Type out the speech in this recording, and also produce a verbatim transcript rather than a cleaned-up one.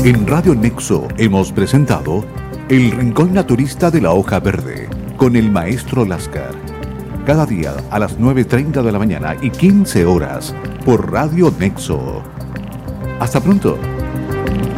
En Radio Nexo hemos presentado El Rincón Naturista de la Hoja Verde con el maestro Lascar. Cada día a las nueve y treinta de la mañana y quince horas por Radio Nexo. Hasta pronto.